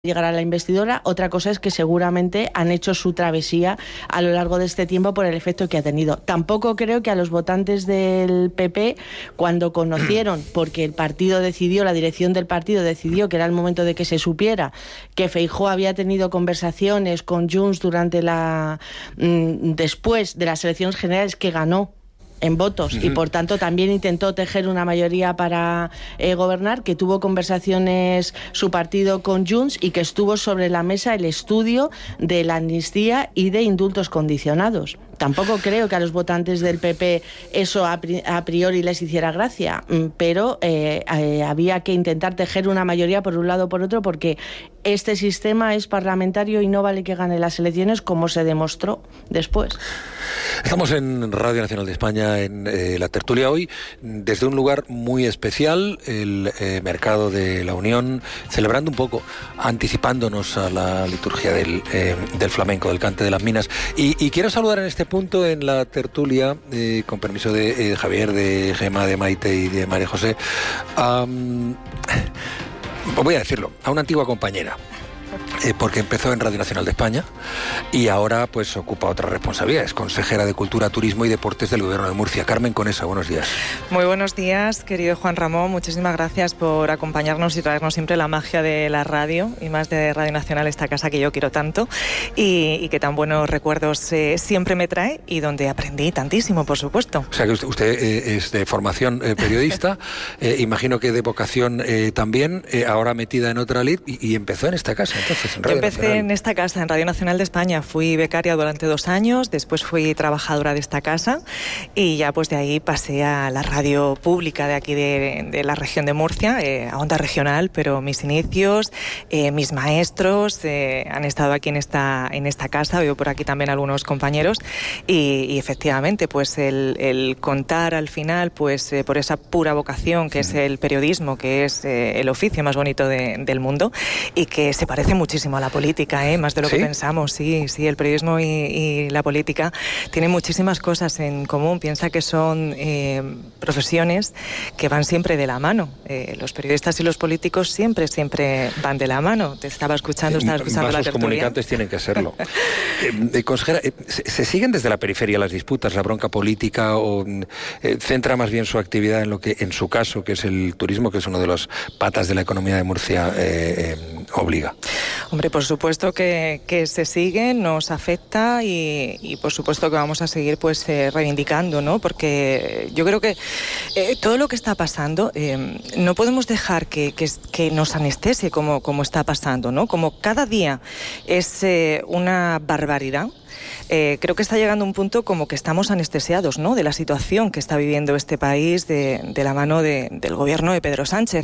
llegar a la investidura. Otra cosa es que seguramente han hecho su travesía a lo largo de este tiempo por el efecto que ha tenido. Tampoco creo que a los votantes del PP, cuando conocieron, porque el partido decidió, la dirección del partido decidió que era el momento de que se supiera que Feijóo había tenido conversaciones con Junts durante después de las elecciones generales que ganó en votos y por tanto también intentó tejer una mayoría para gobernar, que tuvo conversaciones su partido con Junts y que estuvo sobre la mesa el estudio de la amnistía y de indultos condicionados. Tampoco creo que a los votantes del PP eso a priori les hiciera gracia, pero había que intentar tejer una mayoría por un lado o por otro, porque este sistema es parlamentario y no vale que gane las elecciones, como se demostró después. Estamos en Radio Nacional de España, en la tertulia hoy, desde un lugar muy especial, el Mercado de la Unión, celebrando un poco, anticipándonos a la liturgia del flamenco, del cante de las minas. Y quiero saludar en este punto en la tertulia, con permiso de Javier, de Gemma, de Maite y de María José, voy a decirlo, a una antigua compañera. Porque empezó en Radio Nacional de España y ahora pues ocupa otras responsabilidades, consejera de Cultura, Turismo y Deportes del Gobierno de Murcia. Carmen Conesa, buenos días. Muy buenos días, querido Juan Ramón, muchísimas gracias por acompañarnos y traernos siempre la magia de la radio y más de Radio Nacional, esta casa que yo quiero tanto y que tan buenos recuerdos siempre me trae y donde aprendí tantísimo, por supuesto. O sea que usted es de formación periodista, imagino que de vocación también, ahora metida en otra lid y empezó en esta casa. Entonces, yo empecé en esta casa, en Radio Nacional de España. Fui becaria durante 2 años, después fui trabajadora de esta casa y ya pues de ahí pasé a la radio pública de aquí de la región de Murcia, a Onda Regional, pero mis inicios, mis maestros han estado aquí en esta casa, veo por aquí también algunos compañeros y efectivamente pues el contar al final pues por esa pura vocación que es el periodismo, que es el oficio más bonito del mundo y que se parece muchísimo a la política, más de lo que pensamos. Sí, el periodismo y la política tienen muchísimas cosas en común. Piensa que son profesiones que van siempre de la mano. Los periodistas y los políticos siempre van de la mano. Te estaba escuchando la tertulia. Los comunicantes tienen que serlo. Consejera, ¿se siguen desde la periferia las disputas, la bronca política o centra más bien su actividad en lo que, en su caso, que es el turismo, que es una de las patas de la economía de Murcia, obliga? Hombre, por supuesto que se sigue, nos afecta y por supuesto que vamos a seguir pues reivindicando, ¿no? Porque yo creo que todo lo que está pasando no podemos dejar que nos anestesie como está pasando, ¿no? Como cada día es una barbaridad. Creo que está llegando un punto como que estamos anestesiados, ¿no?, de la situación que está viviendo este país de la mano del gobierno de Pedro Sánchez.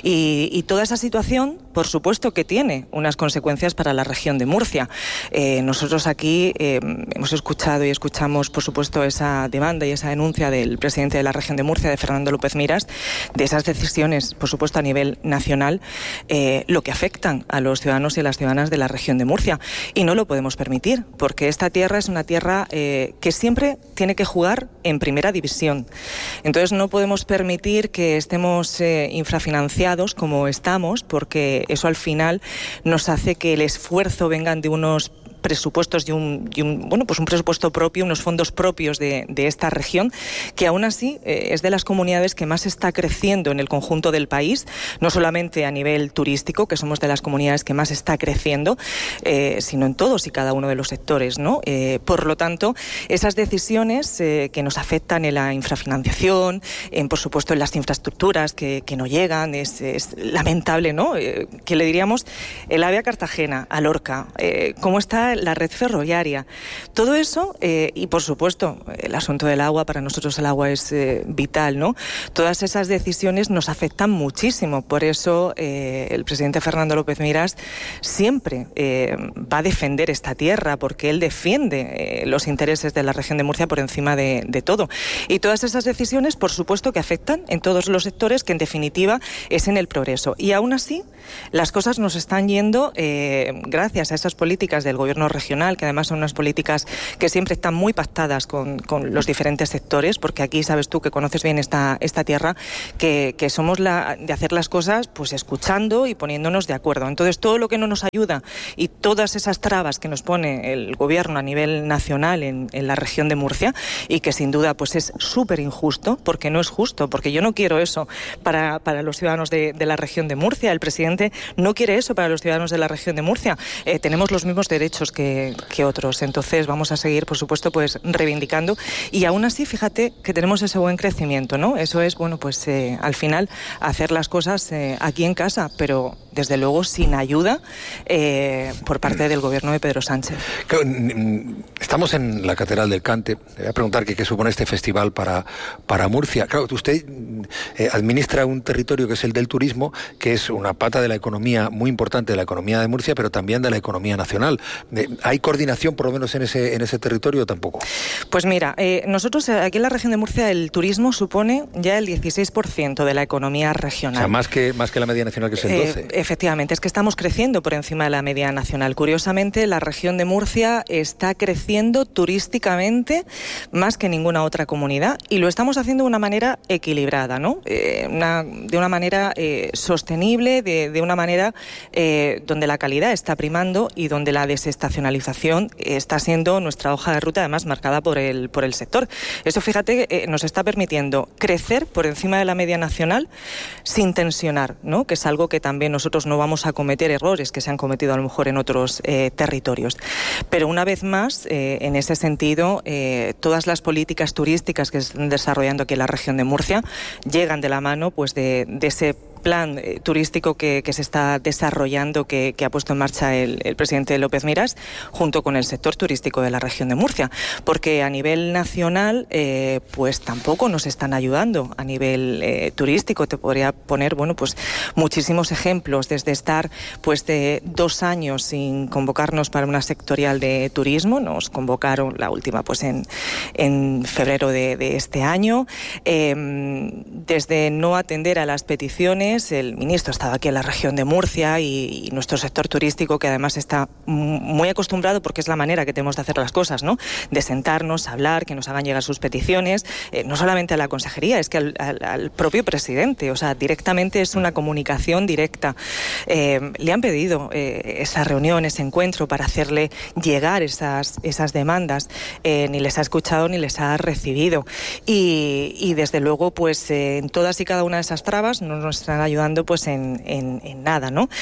Y toda esa situación, por supuesto que tiene unas consecuencias para la región de Murcia. Nosotros aquí hemos escuchado y escuchamos, por supuesto, esa demanda y esa denuncia del presidente de la región de Murcia, de Fernando López Miras, de esas decisiones, por supuesto, a nivel nacional, lo que afectan a los ciudadanos y a las ciudadanas de la región de Murcia. Y no lo podemos permitir, porque esta tierra es una tierra que siempre tiene que jugar en primera división. Entonces no podemos permitir que estemos infrafinanciados como estamos, porque eso al final nos hace que el esfuerzo vengan de unos presupuestos y un presupuesto propio, unos fondos propios de esta región, que aún así es de las comunidades que más está creciendo en el conjunto del país, no solamente a nivel turístico, que somos de las comunidades que más está creciendo, sino en todos y cada uno de los sectores, ¿no? Por lo tanto, esas decisiones que nos afectan en la infrafinanciación, por supuesto en las infraestructuras que no llegan, es lamentable, ¿no? Que le diríamos el AVE a Cartagena, a Lorca, cómo está la red ferroviaria, todo eso y por supuesto el asunto del agua, para nosotros el agua es vital, ¿no? Todas esas decisiones nos afectan muchísimo, por eso el presidente Fernando López Miras siempre va a defender esta tierra, porque él defiende los intereses de la región de Murcia por encima de todo, y todas esas decisiones por supuesto que afectan en todos los sectores, que en definitiva es en el progreso, y aún así las cosas nos están yendo gracias a esas políticas del gobierno gobierno regional, que además son unas políticas que siempre están muy pactadas con los diferentes sectores, porque aquí sabes tú que conoces bien esta tierra, que somos de hacer las cosas pues escuchando y poniéndonos de acuerdo. Entonces todo lo que no nos ayuda y todas esas trabas que nos pone el gobierno a nivel nacional en la región de Murcia, y que sin duda pues es súper injusto, porque no es justo, porque yo no quiero eso para los ciudadanos de la región de Murcia, el presidente no quiere eso para los ciudadanos de la región de Murcia. Tenemos los mismos derechos que otros, entonces vamos a seguir, por supuesto, pues reivindicando, y aún así, fíjate que tenemos ese buen crecimiento, ¿no? Eso es, bueno, pues al final hacer las cosas aquí en casa, pero desde luego sin ayuda por parte del gobierno de Pedro Sánchez. Estamos en la Catedral del Cante. Le voy a preguntar qué supone este festival para Murcia. Claro, usted administra un territorio que es el del turismo, que es una pata de la economía muy importante, de la economía de Murcia, pero también de la economía nacional. ¿Hay coordinación por lo menos en ese territorio o tampoco? Pues mira, nosotros aquí en la región de Murcia el turismo supone ya el 16% de la economía regional. O sea, más que la media nacional, que es el 12%. Efectivamente, es que estamos creciendo por encima de la media nacional. Curiosamente, la región de Murcia está creciendo turísticamente más que ninguna otra comunidad, y lo estamos haciendo de una manera equilibrada, ¿no? De una manera sostenible, de una manera donde la calidad está primando y donde la desestacionalización está siendo nuestra hoja de ruta, además marcada por el sector. Eso, fíjate, nos está permitiendo crecer por encima de la media nacional sin tensionar, ¿no? Que es algo que también nosotros no vamos a cometer errores que se han cometido a lo mejor en otros territorios. Pero una vez más, en ese sentido, todas las políticas turísticas que se están desarrollando aquí en la región de Murcia llegan de la mano pues de ese plan turístico que se está desarrollando, que ha puesto en marcha el presidente López Miras, junto con el sector turístico de la región de Murcia, porque a nivel nacional pues tampoco nos están ayudando a nivel turístico. Te podría poner, bueno, pues muchísimos ejemplos, desde estar pues de 2 años sin convocarnos para una sectorial de turismo. Nos convocaron la última pues en febrero de este año, desde no atender a las peticiones. El ministro estaba aquí en la región de Murcia y nuestro sector turístico, que además está muy acostumbrado, porque es la manera que tenemos de hacer las cosas, ¿no? De sentarnos, hablar, que nos hagan llegar sus peticiones, no solamente a la consejería, es que al propio presidente, o sea, directamente es una comunicación directa. Le han pedido esa reunión, ese encuentro para hacerle llegar esas demandas, ni les ha escuchado ni les ha recibido, y desde luego pues en todas y cada una de esas trabas no nos están ayudando pues en nada, ¿no?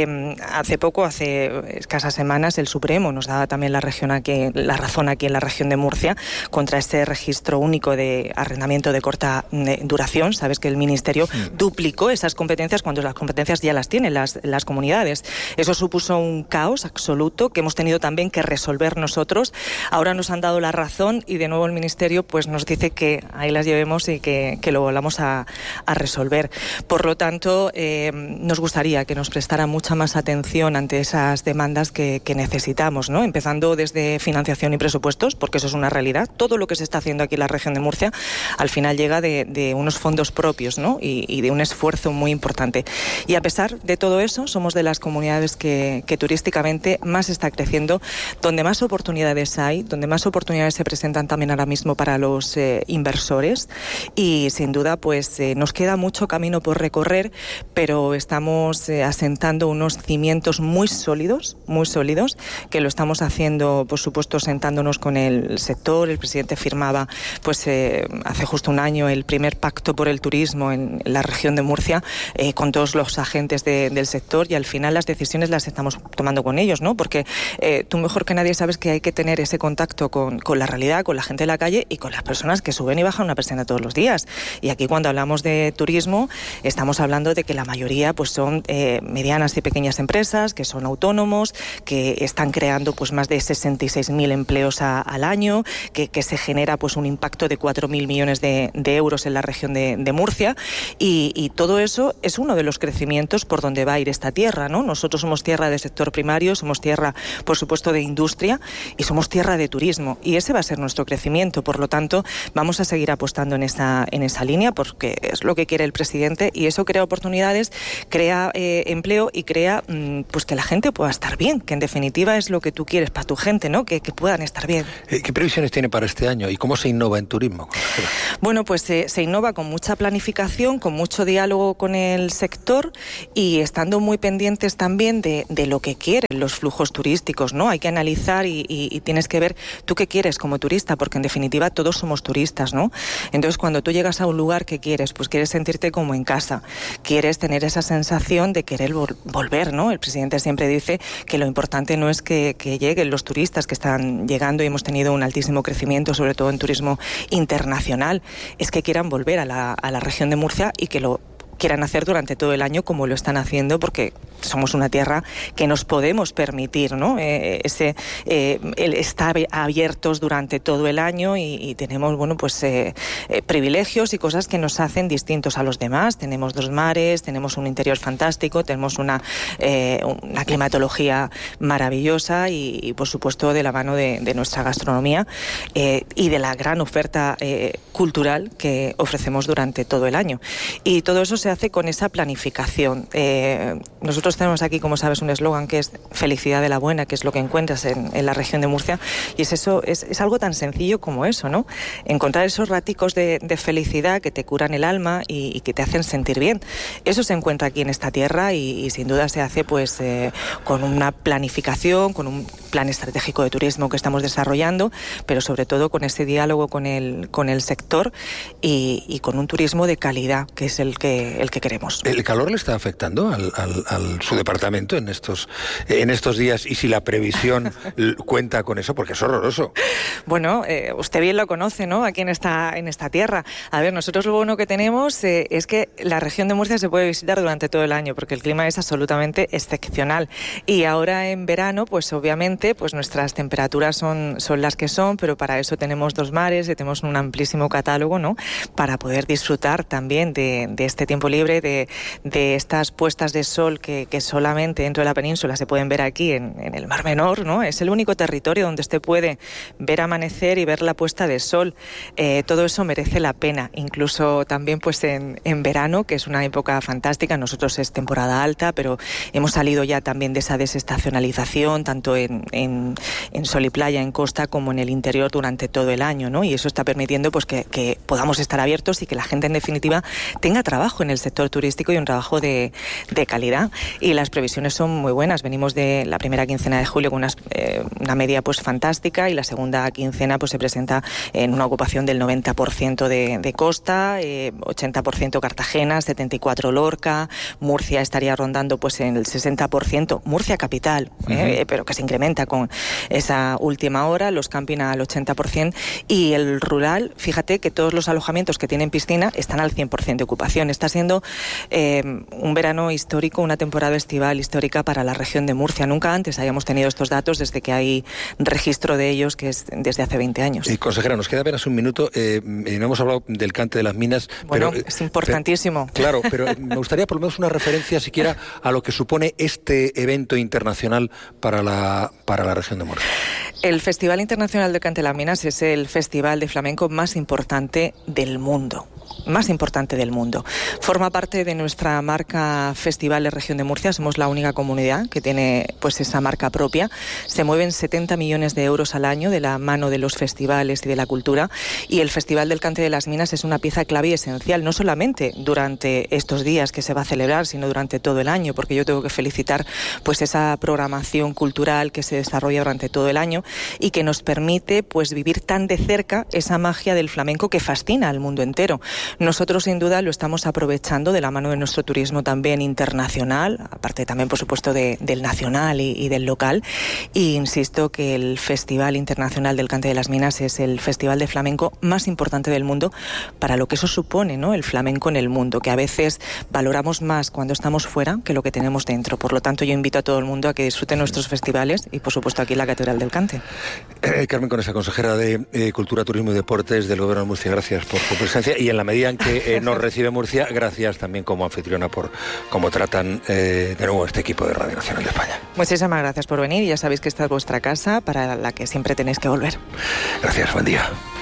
Hace escasas semanas, el Supremo nos daba también la razón aquí en la región de Murcia contra ese registro único de arrendamiento de corta duración. Sabes que el Ministerio duplicó esas competencias cuando las competencias ya las tienen las comunidades. Eso supuso un caos absoluto que hemos tenido también que resolver nosotros. Ahora nos han dado la razón y de nuevo el Ministerio pues nos dice que ahí las llevemos y que lo volvamos a resolver. Por lo tanto, nos gustaría que nos prestara mucha más atención ante esas demandas que necesitamos, ¿no? Empezando desde financiación y presupuestos, porque eso es una realidad. Todo lo que se está haciendo aquí en la región de Murcia al final llega de unos fondos propios, ¿no? Y de un esfuerzo muy importante. Y a pesar de todo eso, somos de las comunidades que turísticamente más está creciendo, donde más oportunidades hay, donde más oportunidades se presentan también ahora mismo para los inversores, y sin duda pues nos queda mucho camino por recorrer, pero estamos asentando unos cimientos muy sólidos, que lo estamos haciendo, por supuesto, sentándonos con el sector. El presidente firmaba pues hace justo un año el primer pacto por el turismo en la región de Murcia, con todos los agentes del sector, y al final las decisiones las estamos tomando con ellos, ¿no? Porque tú mejor que nadie sabes que hay que tener ese contacto con la realidad, con la gente de la calle y con las personas que suben y bajan una persiana todos los días. Y aquí, cuando hablamos de turismo, estamos hablando de que la mayoría pues son medianas y pequeñas empresas, que son autónomos, que están creando pues más de 66.000 empleos al año, que se genera pues un impacto de 4.000 millones de euros en la región de Murcia, y todo eso es uno de los crecimientos por donde va a ir esta tierra, ¿no? Nosotros somos tierra de sector primario, somos tierra, por supuesto, de industria, y somos tierra de turismo, y ese va a ser nuestro crecimiento. Por lo tanto, vamos a seguir apostando en esa línea, porque es lo que quiere el presidente, y eso creo crea oportunidades, crea empleo y crea pues que la gente pueda estar bien, que en definitiva es lo que tú quieres para tu gente, ¿no? Que puedan estar bien. ¿Qué previsiones tiene para este año y cómo se innova en turismo? Bueno, pues se innova con mucha planificación, con mucho diálogo con el sector y estando muy pendientes también de lo que quieren los flujos turísticos, ¿no? Hay que analizar y tienes que ver tú qué quieres como turista, porque en definitiva todos somos turistas, ¿no? Entonces, cuando tú llegas a un lugar, ¿qué quieres? Pues quieres sentirte como en casa, quieres tener esa sensación de querer volver, ¿no? El presidente siempre dice que lo importante no es que lleguen los turistas que están llegando y hemos tenido un altísimo crecimiento, sobre todo en turismo internacional, es que quieran volver a la región de Murcia y que lo quieran hacer durante todo el año como lo están haciendo, porque somos una tierra que nos podemos permitir, ¿no? El estar abiertos durante todo el año y tenemos, bueno, pues privilegios y cosas que nos hacen distintos a los demás. Tenemos 2 mares, tenemos un interior fantástico, tenemos una climatología maravillosa y por supuesto de la mano de nuestra gastronomía y de la gran oferta cultural que ofrecemos durante todo el año. Y todo eso se hace con esa planificación. Nosotros tenemos aquí, como sabes, un eslogan que es felicidad de la buena, que es lo que encuentras en la región de Murcia, y es algo tan sencillo como eso, ¿no? Encontrar esos raticos de felicidad que te curan el alma y que te hacen sentir bien. Eso se encuentra aquí en esta tierra y sin duda se hace pues con una planificación, con un plan estratégico de turismo que estamos desarrollando, pero sobre todo con ese diálogo con el sector y con un turismo de calidad, que es el que queremos. ¿El calor le está afectando a su departamento en estos días? Y si la previsión cuenta con eso, porque es horroroso. Bueno, usted bien lo conoce, ¿no? Aquí en esta tierra. A ver, nosotros lo bueno que tenemos es que la región de Murcia se puede visitar durante todo el año, porque el clima es absolutamente excepcional. Y ahora en verano, pues obviamente, pues nuestras temperaturas son las que son, pero para eso tenemos 2 mares y tenemos un amplísimo catálogo, ¿no? Para poder disfrutar también de este tiempo libre, de estas puestas de sol que solamente dentro de la península se pueden ver aquí en el Mar Menor, ¿no? Es el único territorio donde usted puede ver amanecer y ver la puesta de sol. Todo eso merece la pena, incluso también pues en verano, que es una época fantástica. Nosotros es temporada alta, pero hemos salido ya también de esa desestacionalización, tanto en sol y playa, en costa, como en el interior durante todo el año, ¿no? Y eso está permitiendo pues que podamos estar abiertos y que la gente en definitiva tenga trabajo en el sector turístico y un trabajo de calidad. Y las previsiones son muy buenas. Venimos de la primera quincena de julio con una media pues fantástica, y la segunda quincena pues se presenta en una ocupación del 90% de costa, 80% Cartagena, 74% Lorca, Murcia estaría rondando pues en el 60%, Murcia capital, pero que se incrementa con esa última hora, los camping al 80%, y el rural, fíjate que todos los alojamientos que tienen piscina están al 100% de ocupación. Está siendo un verano histórico, una temporada estival histórica para la región de Murcia. Nunca antes habíamos tenido estos datos desde que hay registro de ellos, que es desde hace 20 años. Consejera, nos queda apenas un minuto y no hemos hablado del cante de las minas. Bueno, pero, es importantísimo. Claro, pero me gustaría por lo menos una referencia siquiera a lo que supone este evento internacional para la región de Murcia. El Festival Internacional del Cante de las Minas es el festival de flamenco más importante del mundo. Forma parte de nuestra marca Festivales Región de Murcia. Somos la única comunidad que tiene pues esa marca propia. Se mueven 70 millones de euros al año de la mano de los festivales y de la cultura, y el Festival del Cante de las Minas es una pieza clave y esencial, no solamente durante estos días que se va a celebrar, sino durante todo el año, porque yo tengo que felicitar pues esa programación cultural que se desarrolla durante todo el año y que nos permite pues vivir tan de cerca esa magia del flamenco que fascina al mundo entero. Nosotros sin duda lo estamos aprovechando de la mano de nuestro turismo también internacional, aparte también por supuesto del nacional y del local, y insisto que el Festival Internacional del Cante de las Minas es el festival de flamenco más importante del mundo, para lo que eso supone, ¿no? El flamenco en el mundo, que a veces valoramos más cuando estamos fuera que lo que tenemos dentro. Por lo tanto, yo invito a todo el mundo a que disfrute nuestros festivales y por supuesto aquí en la Catedral del Cante. Carmen Conesa, consejera de Cultura, Turismo y Deportes del Gobierno de Murcia, gracias por tu presencia, y en la medida en que nos recibe Murcia, gracias también como anfitriona por cómo tratan de nuevo este equipo de Radio Nacional de España. Muchísimas gracias por venir, y ya sabéis que esta es vuestra casa para la que siempre tenéis que volver. Gracias, buen día.